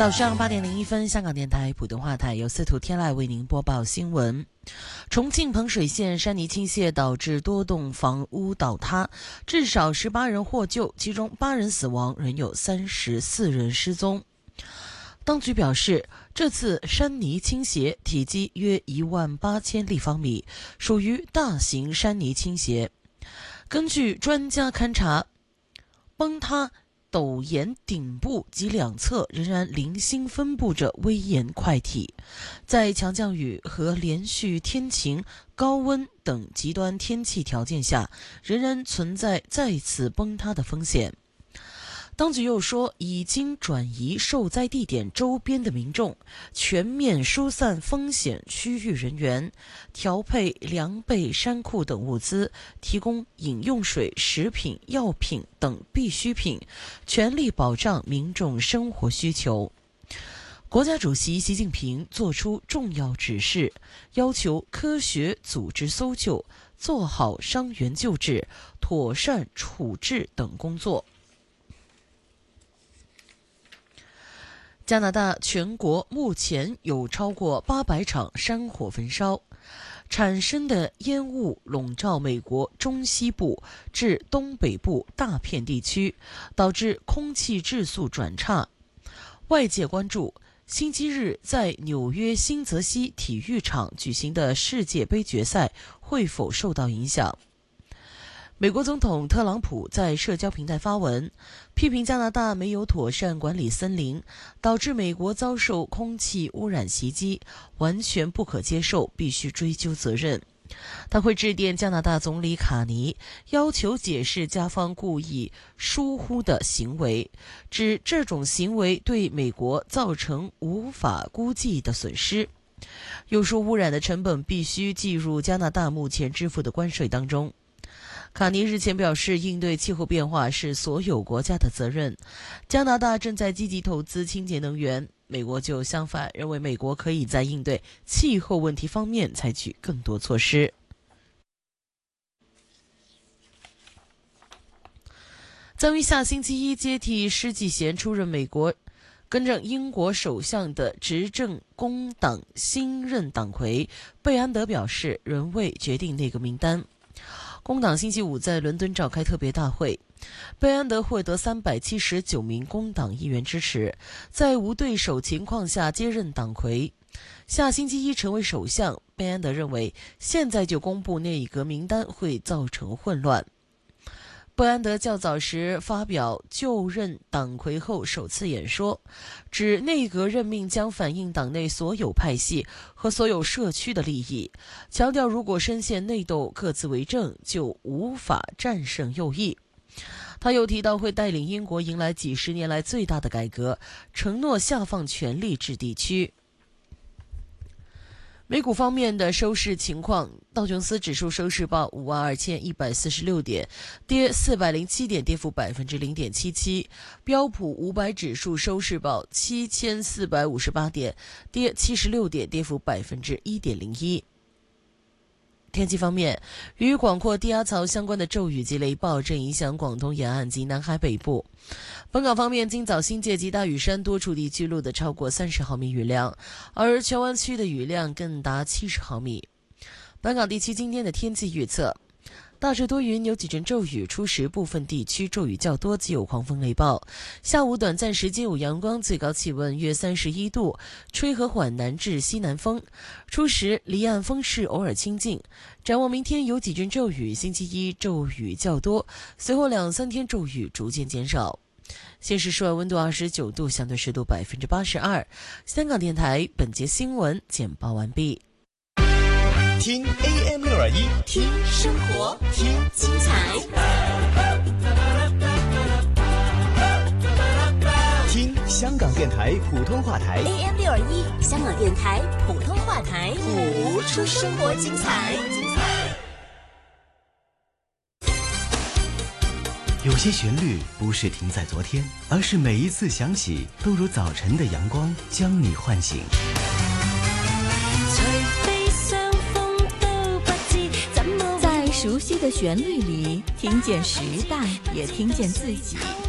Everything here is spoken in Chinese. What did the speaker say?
早上8:01，香港电台普通话台由司徒天籁为您播报新闻。重庆彭水县山泥倾泻导致多栋房屋倒塌，至少18人获救，其中8人死亡，仍有34人失踪。当局表示，这次山泥倾斜体积约18000立方米，属于大型山泥倾斜。根据专家勘察，崩塌陡岩顶部及两侧仍然零星分布着微岩块体，在强降雨和连续天晴、高温等极端天气条件下，仍然存在再次崩塌的风险。当局又说，已经转移受灾地点周边的民众，全面疏散风险区域人员，调配粮备、山库等物资，提供饮用水、食品、药品等必需品，全力保障民众生活需求。国家主席习近平作出重要指示，要求科学组织搜救，做好伤员救治、妥善处置等工作。加拿大全国目前有超过800场山火焚烧，产生的烟雾笼罩美国中西部至东北部大片地区，导致空气质素转差。外界关注星期日在纽约新泽西体育场举行的世界杯决赛会否受到影响。美国总统特朗普在社交平台发文，批评加拿大没有妥善管理森林，导致美国遭受空气污染袭击，完全不可接受，必须追究责任。他会致电加拿大总理卡尼，要求解释加方故意疏忽的行为，指这种行为对美国造成无法估计的损失。又说污染的成本必须计入加拿大目前支付的关税当中。卡尼日前表示，应对气候变化是所有国家的责任。加拿大正在积极投资清洁能源，美国就相反，认为美国可以在应对气候问题方面采取更多措施。将于下星期一接替施纪贤出任跟着英国首相的执政工党新任党魁贝安德表示，仍未决定那个名单。工党星期五在伦敦召开特别大会，贝安德获得379名工党议员支持，在无对手情况下接任党魁。下星期一成为首相，贝安德认为现在就公布内阁名单会造成混乱。贝安德较早时发表就任党魁后首次演说，指内阁任命将反映党内所有派系和所有社区的利益，强调如果深陷内斗各自为政，就无法战胜右翼。他又提到会带领英国迎来几十年来最大的改革，承诺下放权力至地区。美股方面的收市情况，道琼斯指数收市报52146点，跌407点，跌幅0.77%；标普500指数收市报7458点，跌76点，跌幅1.01%。天气方面，与广阔低压槽相关的骤雨及雷暴正影响广东沿岸及南海北部。本港方面，今早新界及大屿山多处地区录得超过30毫米雨量，而荃湾区的雨量更达70毫米。本港地区今天的天气预测：大致多云，有几阵骤雨，初时部分地区骤雨较多，及有狂风雷暴。下午短暂时间有阳光，最高气温约31度，吹和缓南至西南风。初时离岸风势偶尔清劲。展望明天有几阵骤雨，星期一骤雨较多，随后2-3天骤雨逐渐减少。现时室外温度29度，相对湿度82%。香港电台本节新闻简报完毕。 听 AM621， 听生活，听精彩， 听香港电台普通话台 AM621， 香港电台普通话台，谱出生活精彩。 有些旋律不是停在昨天，而是每一次响起，都如早晨的阳光将你唤醒。 在熟悉的旋律里，听见时代，也听见自己。